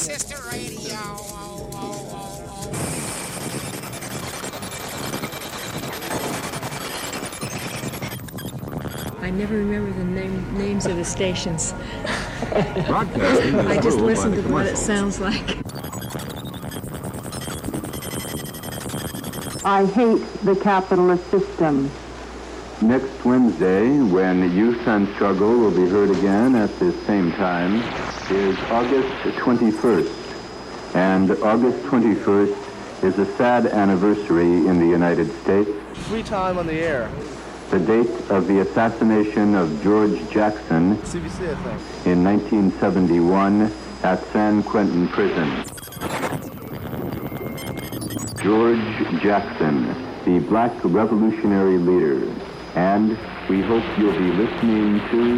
Sister Radio. I never remember the names of the stations. Broadcasting I just ruled by listen the to what it commercials. sounds like. I hate the capitalist system. Next Wednesday, when Youth and Struggle will be heard again at the same time, is August 21st. And August 21st is a sad anniversary in the United States. Free time on the air. The date of the assassination of George Jackson CBC, I think. in 1971 at San Quentin Prison. George Jackson, the black revolutionary leader. And we hope you'll be listening to